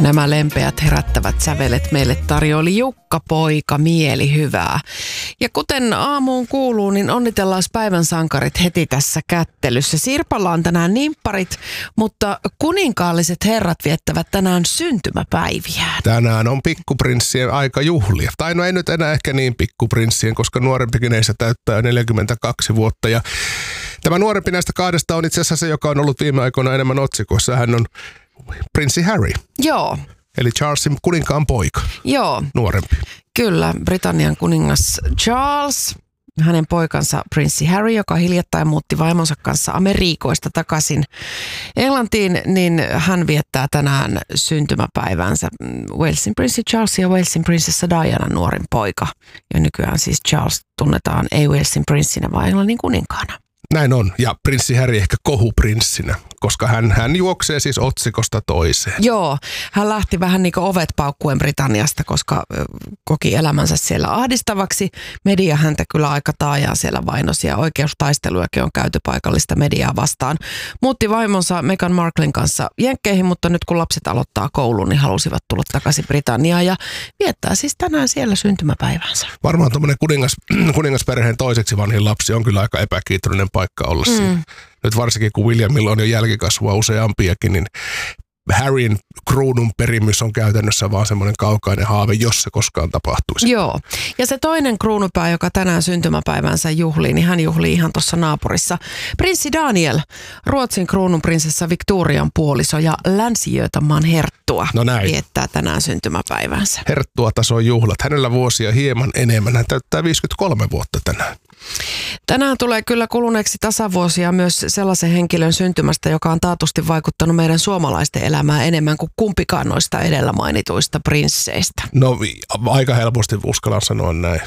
Nämä lempeät herättävät sävelet meille tarjoili Jukka Poika mielihyvää. Ja kuten aamuun kuuluu, niin onnitellaan päivän sankarit heti tässä kättelyssä. Sirpalla on tänään nimpparit, mutta kuninkaalliset herrat viettävät tänään syntymäpäiviään. Tänään on pikkuprinssien aika juhlia. Tai no ei nyt enää ehkä niin pikkuprinssien, koska nuorempikin ei se täyttää jo 42 vuotta. Ja tämä nuorempi näistä kahdesta on itse asiassa se, joka on ollut viime aikoina enemmän otsikoissa. Hän on prinssi Harry. Joo. Eli Charlesin kuninkaan poika. Joo. Nuorempi. Kyllä, Britannian kuningas Charles, hänen poikansa prinssi Harry, joka hiljattain muutti vaimonsa kanssa Amerikoista takaisin Englantiin, niin hän viettää tänään syntymäpäivänsä. Walesin prinssi Charles ja Walesin prinsessa Diana nuorin poika. Ja nykyään siis Charles tunnetaan ei Walesin prinssinä, vaan Englannin kuninkaana. Näin on, ja prinssi Harry ehkä kohuprinssinä, koska hän juoksee siis otsikosta toiseen. Joo, hän lähti vähän niin kuin ovet paukkuen Britanniasta, koska koki elämänsä siellä ahdistavaksi. Media häntä kyllä aika taajaa siellä vainosi ja oikeustaisteluakin on käyty paikallista mediaa vastaan. Muutti vaimonsa Meghan Marklen kanssa Jenkkeihin, mutta nyt kun lapset aloittaa koulun, niin halusivat tulla takaisin Britanniaan ja viettää siis tänään siellä syntymäpäivänsä. Varmaan tuommoinen kuningasperheen toiseksi vanhin lapsi on kyllä aika epäkiitollinen paikka olla siinä. Nyt varsinkin kun Williamilla on jo jälkikasvua useampiakin, niin Harryn kruunun perimys on käytännössä vaan semmoinen kaukainen haave, jos se koskaan tapahtuisi. Joo, ja se toinen kruunupää, joka tänään syntymäpäivänsä juhlii, niin hän juhlii ihan tuossa naapurissa. Prinssi Daniel, Ruotsin kruununprinsessa Victorian puoliso ja Länsi-Götamaan herttua viettää tänään syntymäpäivänsä. Herttua-tason juhlat. Hänellä vuosia hieman enemmän. Hän täyttää 53 vuotta tänään. Tänään tulee kyllä kuluneeksi tasavuosia myös sellaisen henkilön syntymästä, joka on taatusti vaikuttanut meidän suomalaisten elämään enemmän kuin kumpikaan noista edellä mainituista prinsseistä. No aika helposti uskallan sanoa näin.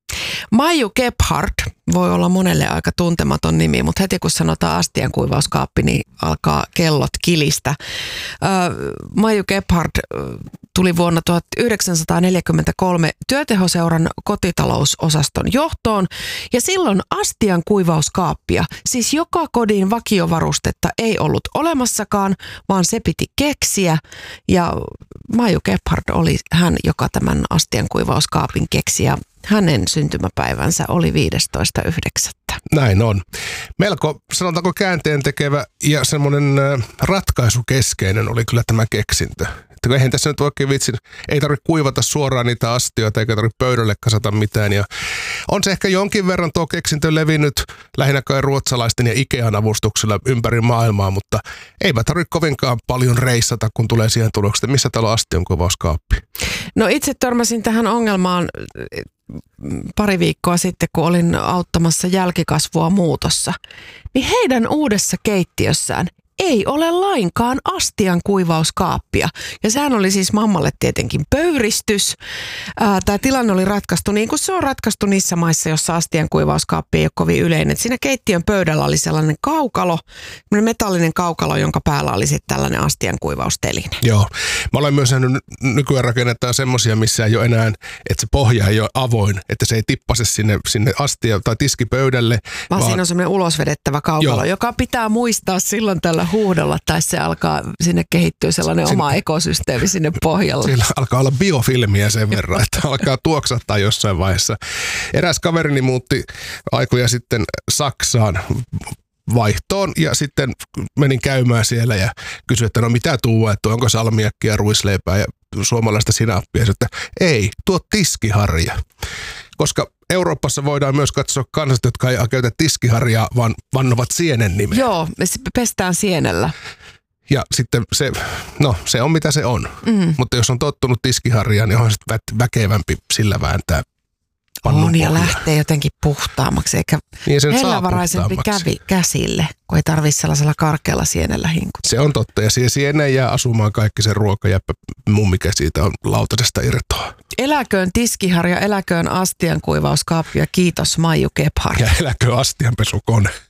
Maiju Gebhard voi olla monelle aika tuntematon nimi, mutta heti kun sanotaan astiankuivauskaappi, niin alkaa kellot kilistä. Maiju Gebhard tuli vuonna 1943 työtehoseuran kotitalousosaston johtoon ja silloin astiankuivauskaappia, siis joka kodin vakiovarustetta ei ollut olemassakaan, vaan se piti keksiä ja Maiju Gebhard oli hän, joka tämän astiankuivauskaapin keksi ja hänen syntymäpäivänsä oli 15.9. Näin on. Melko, sanotaanko käänteen tekevä ja semmoinen ratkaisukeskeinen oli kyllä tämä keksintö. Että eihän tässä nyt oikein vitsin, ei tarvitse kuivata suoraan niitä astioita eikä tarvitse pöydälle kasata mitään. Ja on se ehkä jonkin verran tuo keksintö levinnyt lähinnä kai ruotsalaisten ja Ikean avustuksella ympäri maailmaa, mutta eipä tarvitse kovinkaan paljon reissata, kun tulee siihen tulokseen, missä täällä on astiankuivauskaappi. No itse törmäsin tähän ongelmaan pari viikkoa sitten, kun olin auttamassa jälkikasvua muutossa, niin heidän uudessa keittiössään ei ole lainkaan astiankuivauskaappia. Ja sehän oli siis mammalle tietenkin pöyristys. Tämä tilanne oli ratkaistu niin kuin se on ratkaistu niissä maissa, jossa astiankuivauskaappi ei ole kovin yleinen. Siinä keittiön pöydällä oli sellainen kaukalo, metallinen kaukalo, jonka päällä oli sitten tällainen astiankuivausteline. Joo. Mä olen myös nähnyt, nykyään rakennetaan semmoisia, missä ei ole enää, että se pohja ei ole avoin, että se ei tippase sinne astia tai tiskipöydälle. Vaan siinä on semmoinen ulosvedettävä kaukalo, joka pitää muistaa silloin tällä huudolla, tai se alkaa, sinne kehittyy sellainen oma ekosysteemi sinne pohjalle. Siellä alkaa olla biofilmiä sen verran, että alkaa tuoksahtaa jossain vaiheessa. Eräs kaverini muutti aikoja sitten Saksaan vaihtoon ja sitten menin käymään siellä ja kysyin, että no mitä tuo, että onko salmiakkia, ruisleipää ja suomalaista sinappia. Että ei, tuo tiskiharja. Koska Euroopassa voidaan myös katsoa kansat, jotka ei käytä tiskiharjaa, vaan vannovat sienen nimeä. Joo, me pestään sienellä. Ja sitten se on mitä se on. Mutta jos on tottunut tiskiharjaan, niin on sitten väkevämpi sillä vääntää pannun on ja pohjaa. lähtee jotenkin puhtaammaksi, eikä niin hellävaraisempi käsille, kun ei tarvitse sellaisella karkealla sienellä hinkuttaa. Se on totta, ja siihen sieneen jää asumaan kaikki se ruoka ja mikä siitä on lautasesta irtoa. Eläköön tiskiharja, eläköön astiankuivauskaappi ja kiitos Maiju Gebhard. Ja eläköön astianpesukone.